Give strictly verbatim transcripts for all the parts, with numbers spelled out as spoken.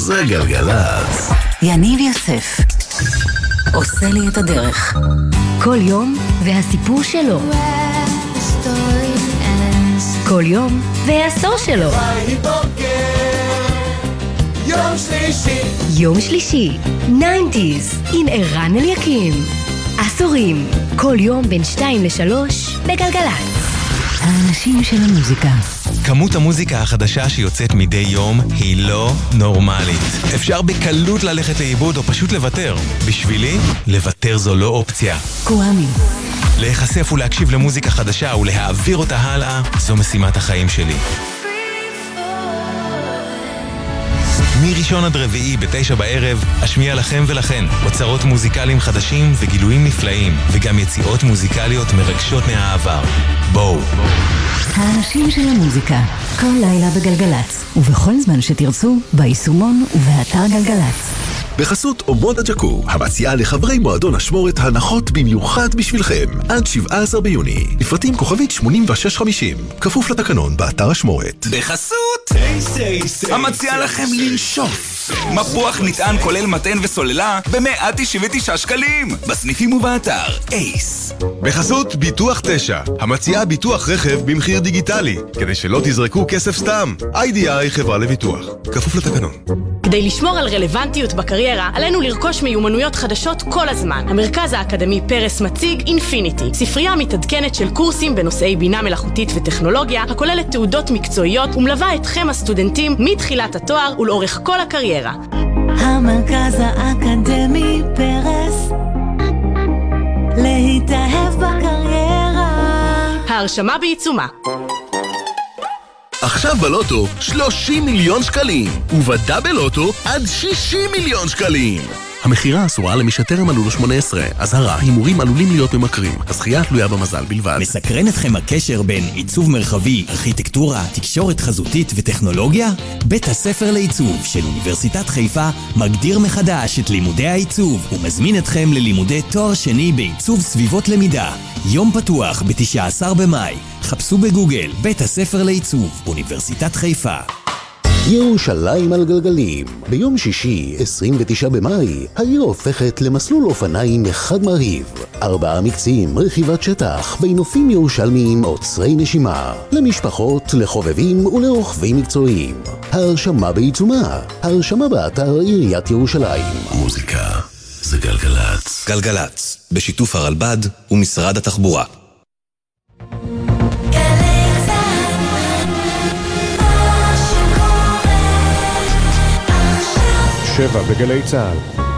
זה גלגלצ. יניב יוסף עושה לי את הדרך. כל יום והסיפור שלו. כל יום והעשור שלו. יום שלישי יום שלישי ניינטיז עם ערן אליקים. עשורים כל יום בין שתיים לשלוש בגלגלצ. האנשים של המוזיקה. כמות המוזיקה החדשה שיוצאת מדי יום היא לא נורמלית. אפשר בקלות ללכת לאיבוד או פשוט לוותר. בשבילי, לוותר זו לא אופציה. קוואמי. להיחשף ולהקשיב למוזיקה חדשה ולהעביר אותה הלאה, זו משימת החיים שלי. מראשון עד רביעי בתשע בערב, אשמיע לכם ולכן אוצרות מוזיקליים חדשים וגילויים נפלאים, וגם יציאות מוזיקליות מרגשות מהעבר. בואו. האנשים של המוזיקה, כל לילה בגלגלצ, ובכל זמן שתרצו, ביישומון ובאתר גלגלצ. בחסות אומות הג'קו, המציעה לחברי מועדון השמורת הנחות במיוחד בשבילכם. עד שבעה עשר ביוני, לפרטים כוכבית שמונים ושש חמישים, כפוף לתקנון באתר השמורת. בחסות המציעה לכם לנשוף מפוח נטען כולל מטען וסוללה ב-מאה תשעים ותשעה שקלים בסניפים ובאתר אייס. בחסות ביטוח תשע, המציעה ביטוח רכב במחיר דיגיטלי, כדי שלא תזרקו כסף סתם. איי די איי חברה לביטוח, כפוף לתקנון. כדי לשמור על רלוונטיות בקריירה, עלינו לרכוש מיומנויות חדשות כל הזמן. המרכז האקדמי פרס מציג אינפיניטי, ספרייה מתעדכנת של קורסים בנושאי בינה מלאכותית וטכנולוגיה, הכוללת תעודות מקצועיות ומלווה אתכם הסטודנטים מתחילת התואר ולאורך כל הקריירה. המרכז האקדמי פרס, להתאהב בקריירה. ההרשמה בעיצומה. עכשיו בלוטו שלושים מיליון שקלים, ובדאבל לוטו עד שישים מיליון שקלים. המחירה אסורה למי שטרם מלאו לו שמונה עשרה. אזהרה, הימורים עלולים להיות ממכרים. הזכייה תלויה במזל בלבד. מסקרן אתכם הקשר בין עיצוב מרחבי, ארכיטקטורה, תקשורת חזותית וטכנולוגיה? בית הספר לעיצוב של אוניברסיטת חיפה מגדיר מחדש את לימודי העיצוב ומזמין אתכם ללימודי תואר שני בעיצוב סביבות למידה. יום פתוח ב-תשעה עשר במאי. חפשו בגוגל בית הספר לעיצוב אוניברסיטת חיפה. ירושלים על גלגלים. ביום שישי, עשרים ותשעה במאי, העיר הופכת למסלול אופניים אחד מרהיב. ארבעה מקצים, רכיבת שטח, בנופים ירושלמיים עוצרי נשימה. למשפחות, לחובבים ולרוכבים מקצועיים. ההרשמה בעיצומה. ההרשמה באתר עיריית ירושלים. מוזיקה זה גלגלצ. גלגלצ, בשיתוף הרלב"ד ומשרד התחבורה. שבע בגלי צהל.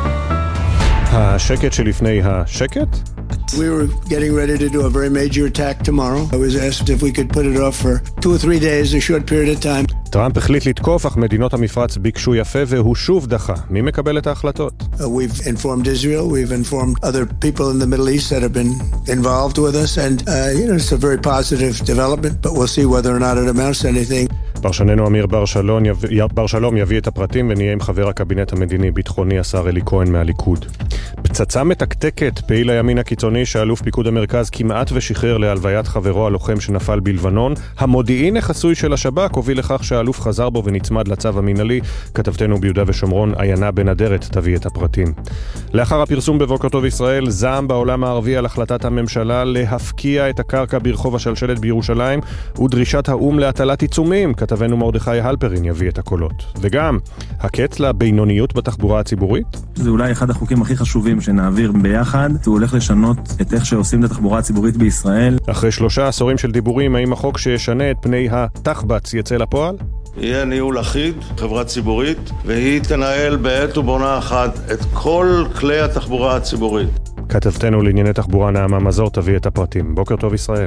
השקט שלפני השקט? We were getting ready to do a very major attack tomorrow. I was asked if we could put it off for two or three days, a short period of time. טראמפ החליט לתקוף, אך מדינות המפרץ ביקשו יפה והוא שוב דחה. מי מקבל את ההחלטות? Uh, we've informed Israel, we've informed other people in the Middle East that have been involved with us, and uh, you know, it's a very positive development, but we'll see whether or not it amounts to anything. פרשננו אמיר בר שלום, יביא, בר שלום יביא את הפרטים ונהיה עם חבר הקבינט המדיני-ביטחוני השר אלי כהן מהליכוד. פצצה מתקתקת, פעיל הימין הקיצוני שאלוף פיקוד המרכז כמעט ושחרר להלוויית חברו הלוחם שנפל בלבנון. המודיעין החסוי של השב"כ הוביל לכך שהאלוף חזר בו ונצמד לצו המינהלי. כתבתנו ביהודה ושומרון עיינה בן אדרת תביא את הפרטים. לאחר הפרסום בבוקר טוב ישראל, זעם בעולם הערבי על החלטת הממשלה להפקיע את הקרקע ברחוב השלשלת בירושלים ודרישת האום להטלת עיצומים. כתבנו מרדכי הלפרין יביא את הקולות. וגם הקץ לבינוניות בתחבורה הציבורית. זה אולי אחד החוקים הכי חשובים שנעביר ביחד. הוא הולך לשנות את איך שעושים את התחבורה הציבורית בישראל. אחרי שלושה עשורים של דיבורים, האם החוק שישנה את פני התחבץ יצא לפועל? יהיה ניהול אחיד, חברה ציבורית, והיא תנהל בעת ובעונה אחת את כל כלי התחבורה הציבורית. כתבתנו לענייני תחבורה נעמה מזור תביא את הפרטים. בוקר טוב ישראל.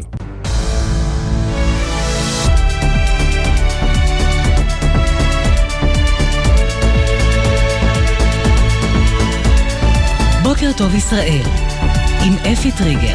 בוקר טוב ישראל עם אפי טריגר.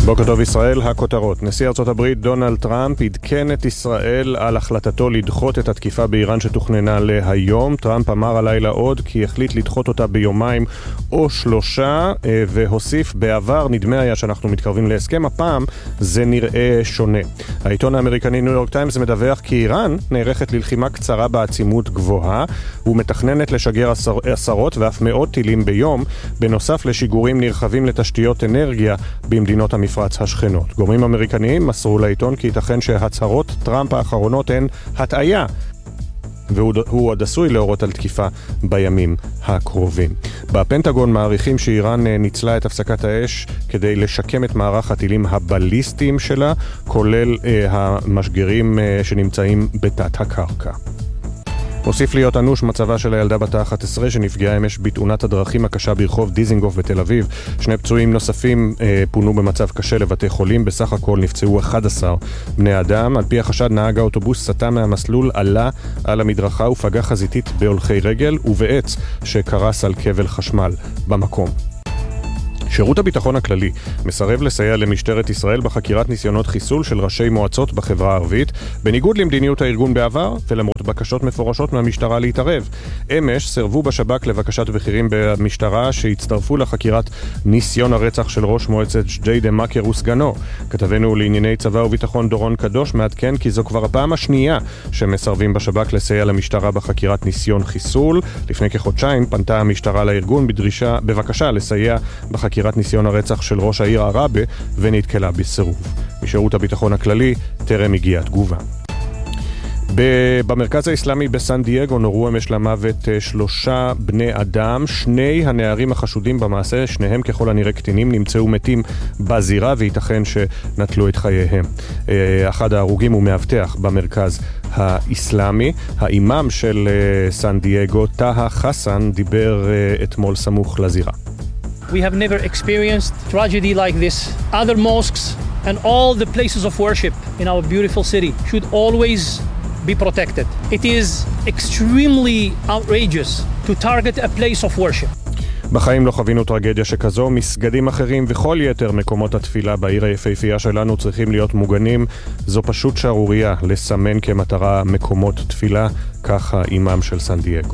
בוקר טוב ישראל, הכותרות. נשיא ארצות הברית דונלד טראמפ עדכן את ישראל על החלטתו לדחות את התקיפה באיראן שתוכננה להיום. טראמפ אמר הלילה עוד כי החליט לדחות אותה ביומיים או שלושה, והוסיף בעבר נדמה היה שאנחנו מתקרבים להסכם, הפעם זה נראה שונה. העיתון האמריקני ניו יורק טיימס מדווח כי איראן נערכת ללחימה קצרה בעצימות גבוהה ומתכננת לשגר עשר, עשרות ואף מאות טילים ביום, בנוסף לשיגורים נרחבים לתשתיות אנרגיה במדינות המפרץ השכנות. גורמים אמריקניים מסרו לעיתון כי ייתכן שהצהרות טראמפ האחרונות הן הטעיה, והוא עוד עשוי להורות על תקיפה בימים הקרובים. בפנטגון מעריכים שאיראן ניצלה את הפסקת האש כדי לשקם את מערך הטילים הבליסטיים שלה, כולל אה, המשגרים אה, שנמצאים בתת הקרקע. מוסיף להיות אנוש מצבה של הילדה בת ה-אחת עשרה שנפגעה אמש בתאונת הדרכים הקשה ברחוב דיזינגוף בתל אביב. שני פצועים נוספים אה, פונו במצב קשה לבתי חולים, בסך הכל נפצעו אחד עשר בני אדם. על פי החשד נהג האוטובוס סטה מהמסלול, עלה על המדרכה ופגע חזיתית בהולכי רגל ובעץ שקרס על כבל חשמל במקום. שירות הביטחון הכללי מסרב לסייע למשטרת ישראל בחקירת ניסיונות חיסול של ראשי מועצות בחברה הערבית, בניגוד למדיניות הארגון בעבר ולמרות בקשות מפורשות מהמשטרה להתערב. אמש סרבו בשב"כ לבקשת בכירים במשטרה שהצטרפו לחקירת ניסיון הרצח של ראש מועצת ג'דיידה מכר וסגנו. כתבנו לענייני צבא וביטחון דורון קדוש מעדכן כי זו כבר הפעם השנייה שמסרבים בשב"כ לסייע למשטרה בחקירת ניסיון חיסול. לפני כחודשיים פנתה המשטרה לארגון בדרישה, בבקשה לסייע בחקירת ניסיון הרצח של ראש העיר עראבה ונתקלה בסירוב. משירות הביטחון הכללי טרם הגיעה תגובה. במרכז האסלאמי בסן דייגו נורו אמש למוות שלושה בני אדם. שני הנערים החשודים במעשה, שניהם ככל הנראה קטינים, נמצאו מתים בזירה וייתכן שנטלו את חייהם. אחד ההרוגים הוא מאבטח במרכז האסלאמי. האימאם של סן דייגו, טאהא חסן, דיבר אתמול סמוך לזירה. We have never experienced tragedy like this. Other mosques and all the places of worship in our beautiful city should always be protected. It is extremely outrageous to target a place of worship. בחיים לא חווינו טרגדיה שכזו. מסגדים אחרים וכל יתר מקומות התפילה בעיר היפהפייה שלנו צריכים להיות מוגנים. זו פשוט שערוריה לסמן כמטרה מקומות תפילה, ככה אימאם של סן דייגו.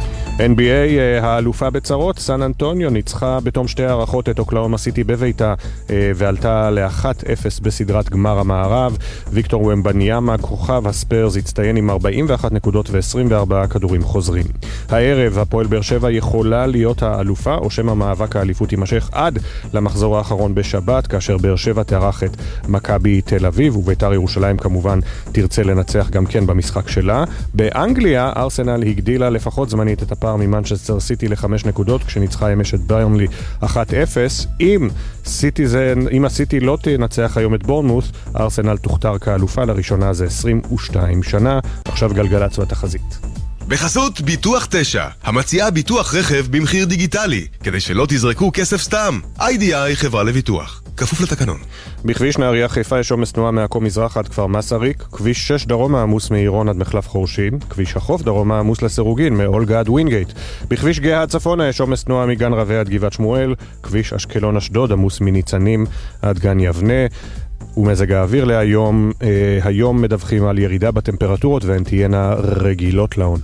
אן בי איי, האלופה בצרות, סן אנטוניו ניצחה בתום שתי הערכות את אוקלאומה סיטי בביתה ועלתה ל-אחת אפס בסדרת גמר המערב. ויקטור ומבניאמה, כוכב הספרס, הצטיין עם ארבעים ואחת נקודות ו-עשרים וארבעה כדורים חוזרים. הערב הפועל באר שבע יכולה להיות האלופה, או שמא מאבק האליפות יימשך עד למחזור האחרון בשבת, כאשר באר שבע תארח את מכבי תל אביב, וביתר ירושלים כמובן תרצה לנצח גם כן במשחק שלה. באנגליה ארסנל הגדילה לפחות זמנית את הפער ממנצ'סטר סיטי לחמש נקודות, כשניצחה אמש את ברנלי אחת אפס. אם סיטיזן, אם הסיטי לא תנצח היום את בורנמות', ארסנל תוכתר כאלופה לראשונה זה עשרים ושתיים שנה. עכשיו גלגלצ והתחזית. בחסות ביטוח תשע, המציעה ביטוח רכב במחיר דיגיטלי, כדי שלא תזרקו כסף סתם. איי די איי חברה לביטוח, כפוף לתקנון. בכביש נהריה חיפה יש עומס תנועה מהעכו מזרח עד כפר מסריק, כביש שש דרומה עמוס מעירון עד מחלף חורשים, כביש החוף דרומה עמוס לסירוגין מאולגה עד ווינגייט. בכביש גאה עד צפונה יש עומס תנועה מגן רווה עד גבעת שמואל, כביש אשקלון אשדוד עמוס מניצנים עד גן יבנה. ומזג האוויר להיום, אה, היום מדווחים על ירידה בטמפרטורות והן תהיינה רגילות לעונה.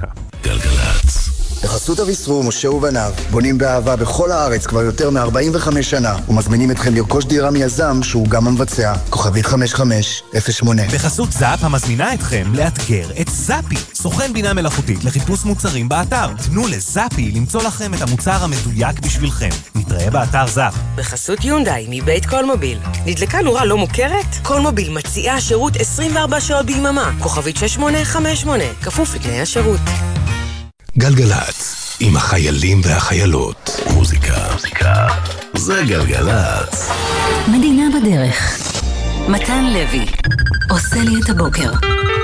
גלגלצ. בחסות אביסרור, משה ובניו, בונים באהבה בכל הארץ כבר יותר מ-ארבעים וחמש שנה, ומזמינים אתכם לרכוש דירה מיזם שהוא גם המבצע. כוכבית חמש חמש אפס שמונה. בחסות זאפ המזמינה אתכם לאתגר את זאפי, סוכן בינה מלאכותית לחיפוש מוצרים באתר. תנו לזאפי למצוא לכם את המוצר המדויק בשבילכם. נתראה באתר זאפ. בחסות יונדאי מבית קולמוביל. נדלקה נורה לא מוכרת? קולמוביל מציעה שירות עשרים וארבע שעות ביממה. כוכבית שש שמונה חמש שמונה. כפוף לתנאי השירות. גלגלצ, עם החיילים והחיילות. מוזיקה, מוזיקה. זה גלגלצ. מדינה בדרך. מתן לוי עושה לי את הבוקר.